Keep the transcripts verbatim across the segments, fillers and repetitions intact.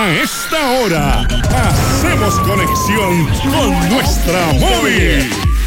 A esta hora, hacemos conexión con nuestra móvil.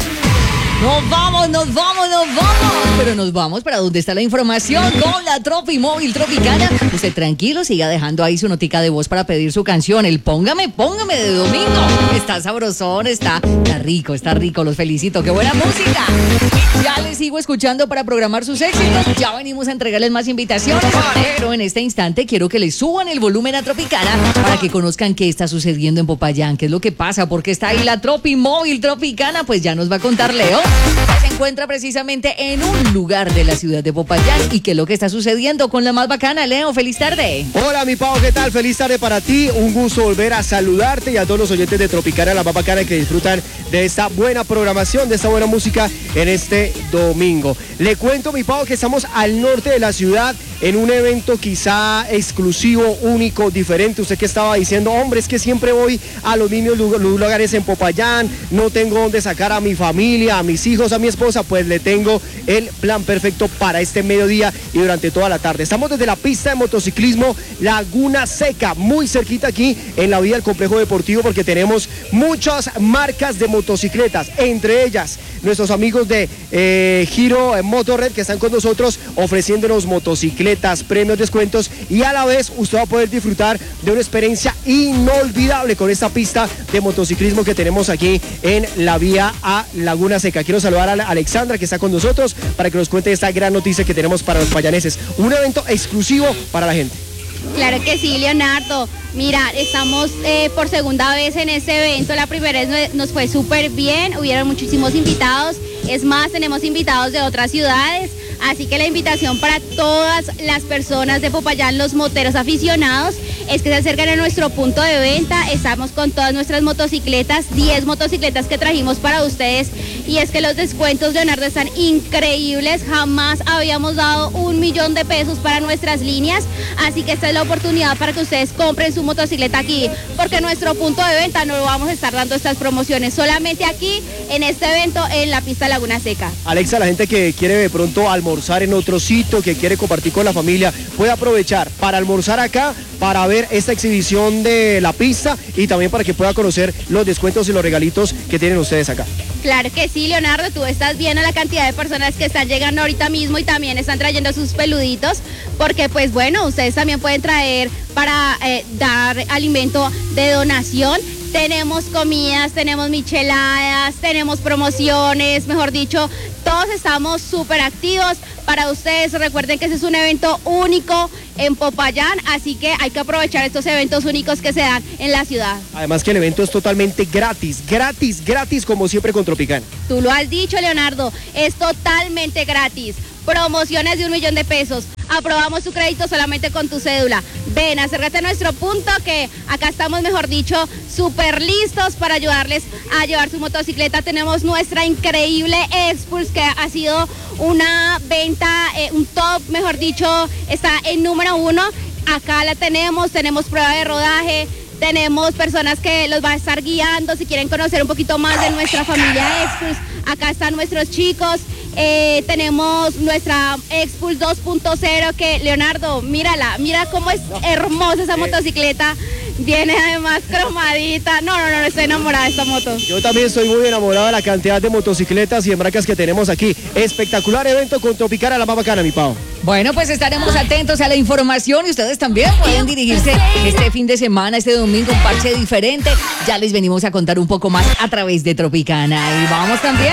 Nos vamos, nos vamos, nos vamos. Pero nos vamos para donde está la información con la Tropi Móvil Tropicana. Usted tranquilo, siga dejando ahí su notica de voz para pedir su canción. El Póngame, Póngame de domingo. Está sabrosón, está, está rico, está rico. Los felicito, qué buena música. Ya les sigo escuchando para programar sus éxitos. Ya venimos a entregarles más invitaciones. Pero en este instante quiero que les suban el volumen a Tropicana para que conozcan qué está sucediendo en Popayán, qué es lo que pasa, porque está ahí la Tropi Móvil Tropicana. Pues ya nos va a contar Leo. Se encuentra precisamente en un lugar de la ciudad de Popayán. ¿Y qué es lo que está sucediendo con la más bacana? Leo, feliz tarde. Hola, mi Pau, ¿qué tal? Feliz tarde para ti. Un gusto volver a saludarte y a todos los oyentes de Tropicana, la más bacana, que disfrutan de esta buena programación, de esta buena música en este domingo. Le cuento, mi Pau, que estamos al norte de la ciudad en un evento quizá exclusivo, único, diferente. Usted que estaba diciendo, hombre, es que siempre voy a los mismos lugares en Popayán, no tengo dónde sacar a mi familia, a mis hijos, a mi esposa. Pues le tengo el plan perfecto para este mediodía y durante toda la tarde. Estamos desde la pista de motociclismo Laguna Seca, muy cerquita aquí en la vía del complejo deportivo, porque tenemos muchas marcas de motocicletas, entre ellas nuestros amigos de eh, Giro Motorred, que están con nosotros ofreciéndonos motocicletas, premios, descuentos, y a la vez usted va a poder disfrutar de una experiencia inolvidable con esta pista de motociclismo que tenemos aquí en la vía a Laguna Seca. Quiero saludar a Alexandra, que está con nosotros, para que nos cuente esta gran noticia que tenemos para los payaneses, un evento exclusivo para la gente. Claro que sí, Leonardo. Mira, estamos eh, por segunda vez en este evento. La primera vez nos fue súper bien, hubieron muchísimos invitados. Es más, tenemos invitados de otras ciudades. Así que la invitación para todas las personas de Popayán, los moteros aficionados, es que se acerquen a nuestro punto de venta. Estamos con todas nuestras motocicletas, diez motocicletas que trajimos para ustedes. Y es que los descuentos, Leonardo, están increíbles. Jamás habíamos dado un millón de pesos para nuestras líneas. Así que esta es la oportunidad para que ustedes compren su motocicleta aquí, porque en nuestro punto de venta no vamos a estar dando estas promociones, solamente aquí en este evento en la pista Laguna Seca. Alexa, la gente que quiere de pronto almorzar en otro sitio, que quiere compartir con la familia, puede aprovechar para almorzar acá, para ver esta exhibición de la pista y también para que pueda conocer los descuentos y los regalitos que tienen ustedes acá. Claro que sí, Leonardo, tú estás viendo la cantidad de personas que están llegando ahorita mismo y también están trayendo sus peluditos, porque pues bueno, ustedes también pueden traer para eh, dar alimento de donación. Tenemos comidas, tenemos micheladas, tenemos promociones, mejor dicho, todos estamos súper activos para ustedes. Recuerden que ese es un evento único en Popayán, así que hay que aprovechar estos eventos únicos que se dan en la ciudad. Además que el evento es totalmente gratis, gratis, gratis, como siempre con Tropicana. Tú lo has dicho, Leonardo, es totalmente gratis. Promociones de un millón de pesos. Aprobamos tu crédito solamente con tu cédula. Ven, acércate a nuestro punto, que acá estamos, mejor dicho, súper listos para ayudarles a llevar su motocicleta. Tenemos nuestra increíble Expulse, que ha sido una venta, eh, un top, mejor dicho, está en número uno. Acá la tenemos, tenemos prueba de rodaje, tenemos personas que los van a estar guiando. Si quieren conocer un poquito más de nuestra familia Expulse, acá están nuestros chicos. Eh, tenemos nuestra Expulse dos punto cero, que Leonardo, mírala, mira cómo es hermosa esa motocicleta. Viene además cromadita. No, no, no, estoy enamorada de esta moto. Yo también estoy muy enamorado de la cantidad de motocicletas y embracas que tenemos aquí. Espectacular evento con Tropicana, la más bacana, mi Pau. Bueno, pues estaremos atentos a la información y ustedes también pueden dirigirse este fin de semana, este domingo, un parche diferente. Ya les venimos a contar un poco más a través de Tropicana. Y vamos también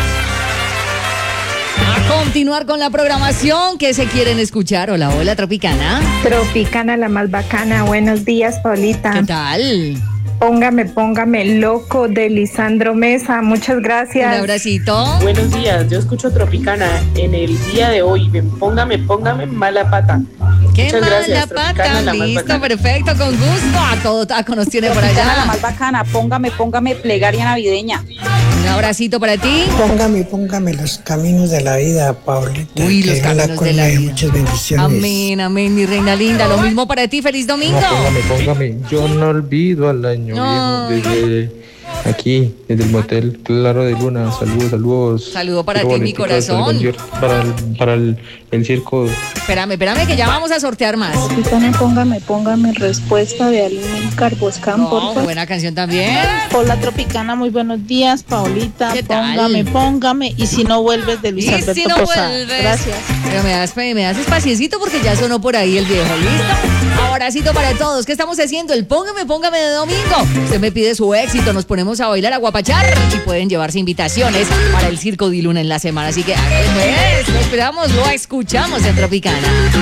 a continuar con la programación que se quieren escuchar. Hola, hola, Tropicana. Tropicana, la más bacana. Buenos días, Paulita. ¿Qué tal? Póngame, póngame loco, de Lisandro Mesa. Muchas gracias. Un abracito. Buenos días, yo escucho Tropicana en el día de hoy. Póngame, póngame mala pata. Qué Muchas mala gracias, pata. Tropicana, Listo, perfecto, con gusto. A todo taco nos tiene por Tropicana, allá. la más bacana. Póngame, póngame plegaria navideña. Un abracito para ti. Póngame, póngame los caminos de la vida, Paulita. Uy, que los haga caminos de la de vida. Muchas bendiciones. Amén, amén, mi reina linda. Lo mismo para ti, feliz domingo. No, póngame, póngame. Yo no olvido al año No. viejo, bebé. aquí, desde el motel Claro de Luna. Saludos, saludos. Saludo para Quiero ti, mi boleticas para el corazón. concierto- Para el, para el, el circo. Espérame, espérame, que ya vamos a sortear más. Tropicana, póngame, póngame respuesta de Aline Carboscan, No, por favor. buena canción también. Hola Tropicana, muy buenos días, Paulita. ¿Qué tal? Póngame, póngame. Y si no vuelves de Luis Y Alberto si no Posada. vuelves. Gracias. Pero me das, me das espaciecito porque ya sonó por ahí el viejo, ¿listo? Abracito para todos. ¿Qué estamos haciendo? El Póngame, Póngame de domingo. Usted me pide su éxito, nos ponemos a bailar, a guapachar y pueden llevarse invitaciones para el Circo de Luna en la semana. Así que, hágale pues, lo esperamos, lo escuchamos en Tropicana.